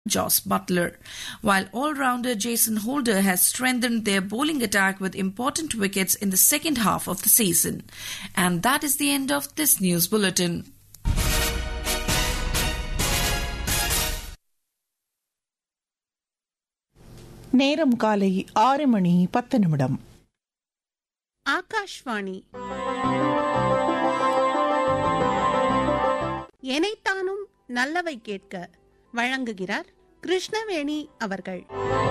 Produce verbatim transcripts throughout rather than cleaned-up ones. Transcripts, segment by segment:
Joss Butler, while all-rounder Jason Holder has strengthened their bowling attack with important wickets in the second half of the season. And that is the end of this news bulletin. நேரம் காலை ஆறு மணி பத்து நிமிடம். ஆகாஷ்வாணி எனைத்தானும் நல்லவை கேட்க வழங்குகிறார் கிருஷ்ணவேணி அவர்கள்.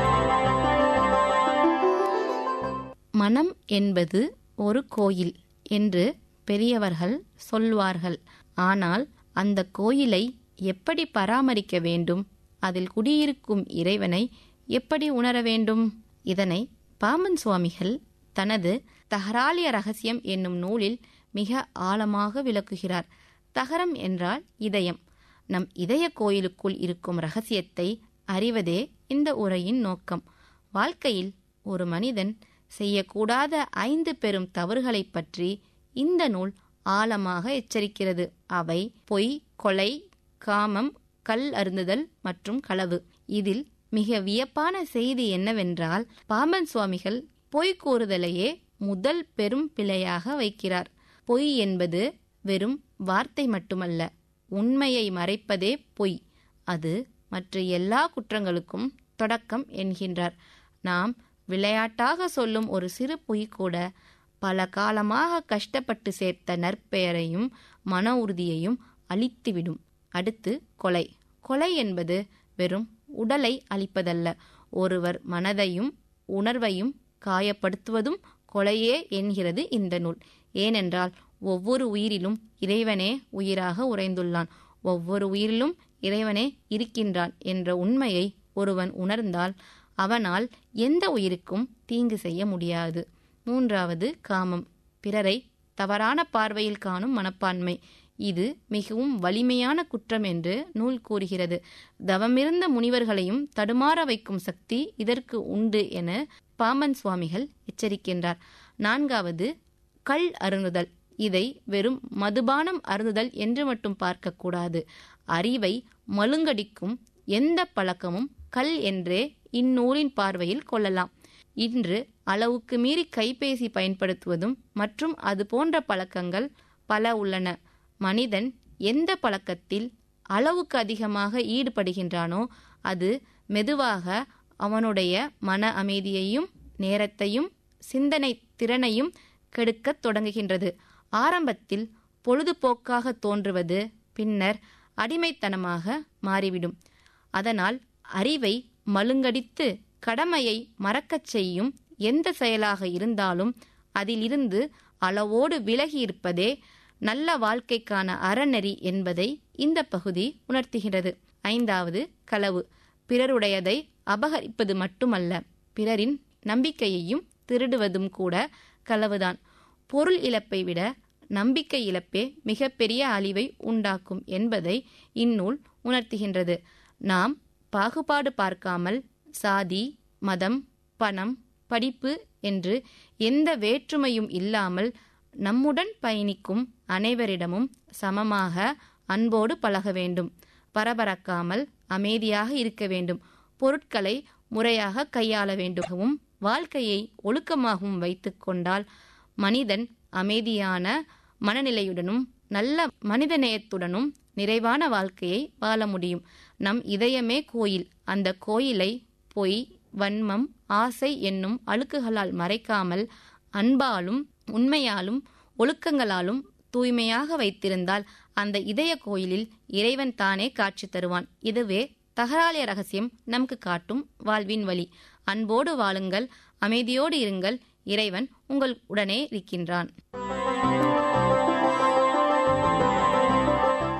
மனம் என்பது ஒரு கோயில் என்று பெரியவர்கள் சொல்வார்கள். ஆனால் அந்த கோயிலை எப்படி பராமரிக்க வேண்டும், அதில் குடியிருக்கும் இறைவனை எப்படி உணர வேண்டும்? இதனை பாமன் சுவாமிகள் தனது தகராலிய ரகசியம் என்னும் நூலில் மிக ஆழமாக விளக்குகிறார். தகரம் என்றால் இதயம். நம் இதய கோயிலுக்குள் இருக்கும் ரகசியத்தை அறிவதே இந்த உரையின் நோக்கம். வாழ்க்கையில் ஒரு மனிதன் செய்யக்கூடாத ஐந்து பெரும் தவறுகளை பற்றி இந்த நூல் ஆழமாக எச்சரிக்கிறது. அவை பொய், கொலை, காமம், கல் அருந்துதல் மற்றும் களவு. இதில் மிக வியப்பான செய்தி என்னவென்றால், பாம்பன் சுவாமிகள் பொய் கூறுதலையே முதல் பெரும் பிழையாக வைக்கிறார். பொய் என்பது வெறும் வார்த்தை மட்டுமல்ல, உண்மையை மறைப்பதே பொய். அது மற்ற எல்லா குற்றங்களுக்கும் தொடக்கம் என்கின்றார். நாம் விளையாட்டாக சொல்லும் ஒரு சிறு பொய் கூட பல காலமாக கஷ்டப்பட்டு சேர்த்த நற்பெயரையும் மன உறுதியையும் அழித்துவிடும். அடுத்து கொலை. கொலை என்பது வெறும் உடலை அழிப்பதல்ல, ஒருவர் மனதையும் உணர்வையும் காயப்படுத்துவதும் கொலையே என்கிறது இந்த நூல். ஏனென்றால் ஒவ்வொரு உயிரிலும் இறைவனே உயிராக உறைந்துள்ளான், ஒவ்வொரு உயிரிலும் இறைவனே இருக்கின்றான் என்ற உண்மையை ஒருவன் உணர்ந்தால் அவனால் எந்த உயிருக்கும் தீங்கு செய்ய முடியாது. மூன்றாவது காமம், பிறரை தவறான பார்வையில் காணும் மனப்பான்மை. இது மிகவும் வலிமையான குற்றம் என்று நூல் கூறுகிறது. தவமிருந்த முனிவர்களையும் தடுமாற வைக்கும் சக்தி இதற்கு உண்டு என பாம்பன் சுவாமிகள் எச்சரிக்கின்றார். நான்காவது கள் அருந்துதல். இதை வெறும் மதுபானம் அருந்துதல் என்று மட்டும் பார்க்கக்கூடாது. அறிவை மழுங்கடிக்கும் எந்த பழக்கமும் கல் என்றே இந்நூலின் பார்வையில் கொள்ளலாம். இன்று அளவுக்கு மீறி கைபேசி பயன்படுத்துவதும் மற்றும் அது போன்ற பழக்கங்கள் பல உள்ளன. மனிதன் எந்த பழக்கத்தில் அளவுக்கு அதிகமாக ஈடுபடுகின்றானோ அது மெதுவாக அவனுடைய மன அமைதியையும் நேரத்தையும் சிந்தனை திறனையும் கெடுக்கத் தொடங்குகின்றது. ஆரம்பத்தில் பொழுதுபோக்காக தோன்றுவது பின்னர் அடிமைத்தனமாக மாறிவிடும். அதனால் அறிவை மழுங்கடித்து கடமையை மறக்கச் செய்யும் எந்த செயலாக இருந்தாலும் அதிலிருந்து அளவோடு விலகி இருப்பதே நல்ல வாழ்க்கைக்கான அறநெறி என்பதை இந்த பகுதி உணர்த்துகிறது. ஐந்தாவது களவு. பிறருடையதை அபகரிப்பது மட்டுமல்ல, பிறரின் நம்பிக்கையையும் திருடுவதும் கூட களவுதான். பொருள் இழப்பை விட நம்பிக்கை இழப்பே மிகப்பெரிய அழிவை உண்டாக்கும் என்பதை இந்நூல் உணர்த்துகின்றது. நாம் பாகுபாடு பார்க்காமல் சாதி, மதம், பணம், படிப்பு என்று எந்த வேற்றுமையும் இல்லாமல் நம்முடன் பயணிக்கும் அனைவரிடமும் சமமாக அன்போடு பழக வேண்டும். பரபரக்காமல் அமைதியாக இருக்க வேண்டும். பொருட்களை முறையாக கையாள வேண்டும். வாழ்க்கையை ஒழுக்கமாகவும் வைத்து கொண்டால் மனிதன் அமைதியான மனநிலையுடனும் நல்ல மனிதநேயத்துடனும் நிறைவான வாழ்க்கையை வாழ முடியும். நம் இதயமே கோயில். அந்த கோயிலை பொய், வன்மம், ஆசை என்னும் அழுக்குகளால் மறைக்காமல் அன்பாலும் உண்மையாலும் ஒழுக்கங்களாலும் தூய்மையாக வைத்திருந்தால் அந்த இதய கோயிலில் இறைவன் தானே காட்சி தருவான். இதுவே தகராலிய ரகசியம் நமக்கு காட்டும் வாழ்வின் வழி. அன்போடு வாழுங்கள், அமைதியோடு இருங்கள், இறைவன் உங்கள் உடனே இருக்கின்றான்.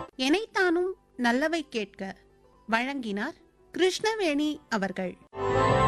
எனைத்தானும் நல்லவை கேட்க வழங்கினார் கிருஷ்ணவேணி அவர்கள்.